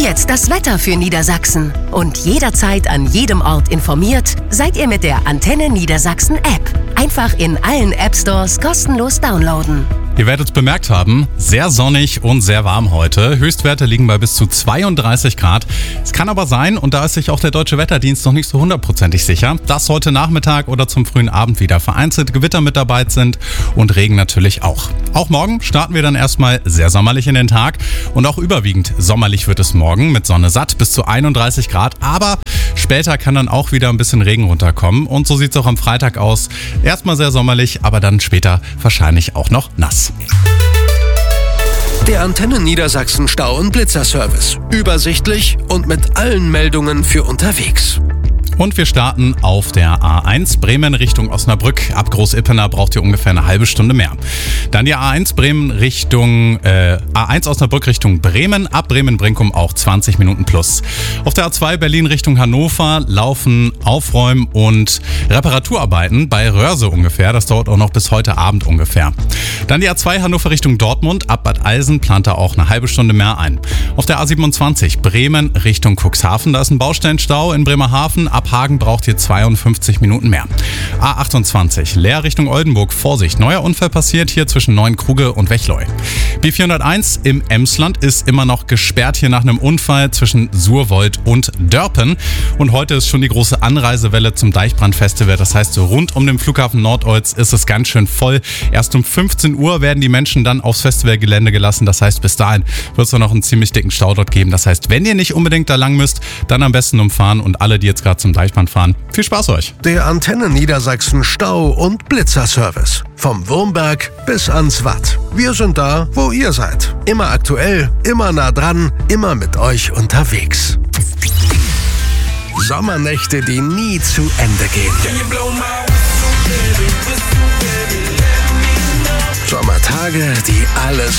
Jetzt das Wetter für Niedersachsen. Und jederzeit an jedem Ort informiert seid ihr mit der Antenne Niedersachsen App. Einfach in allen App Stores kostenlos downloaden. Ihr werdet es bemerkt haben, sehr sonnig und sehr warm heute. Höchstwerte liegen bei bis zu 32 Grad. Es kann aber sein, und da ist sich auch der Deutsche Wetterdienst noch nicht so hundertprozentig sicher, dass heute Nachmittag oder zum frühen Abend wieder vereinzelt Gewitter mit dabei sind und Regen natürlich auch. Auch morgen starten wir dann erstmal sehr sommerlich in den Tag und auch überwiegend sommerlich wird es morgen mit Sonne satt bis zu 31 Grad. Aber später kann dann auch wieder ein bisschen Regen runterkommen und so sieht es auch am Freitag aus. Erstmal sehr sommerlich, aber dann später wahrscheinlich auch noch nass. Der Antenne Niedersachsen Stau- und Blitzerservice. Übersichtlich und mit allen Meldungen für unterwegs. Und wir starten auf der A1 Bremen Richtung Osnabrück. Ab Groß-Ippener braucht ihr ungefähr eine halbe Stunde mehr. Dann die A1 A1 Osnabrück Richtung Bremen. Ab Bremen-Brinkum auch 20 Minuten plus. Auf der A2 Berlin Richtung Hannover laufen Aufräum- und Reparaturarbeiten bei Röhrse ungefähr. Das dauert auch noch bis heute Abend ungefähr. Dann die A2 Hannover Richtung Dortmund. Ab Bad Eilsen plant da auch eine halbe Stunde mehr ein. Auf der A27 Bremen Richtung Cuxhaven. Da ist ein Baustellenstau in Bremerhaven. Ab Hagen braucht ihr 52 Minuten mehr. A28 Leer Richtung Oldenburg. Vorsicht, neuer Unfall passiert hier zwischen Neuenkruge und Wechleu. B401 im Emsland ist immer noch gesperrt hier nach einem Unfall zwischen Surwold und Dörpen. Und heute ist schon die große Anreisewelle zum Deichbrand-Festival. Das heißt, so rund um den Flughafen Nordolz ist es ganz schön voll. Erst um 15 Uhr werden die Menschen dann aufs Festivalgelände gelassen. Das heißt, bis dahin wird es noch einen ziemlich dicken Stau dort geben. Das heißt, wenn ihr nicht unbedingt da lang müsst, dann am besten umfahren und alle, die jetzt gerade zum Deichbrand fahren, viel Spaß euch. Der Antenne Niedersachsen Stau- und Blitzerservice. Vom Wurmberg bis ans Watt. Wir sind da, wo ihr seid. Immer aktuell, immer nah dran, immer mit euch unterwegs. Sommernächte, die nie zu Ende gehen. Sommertage, die alles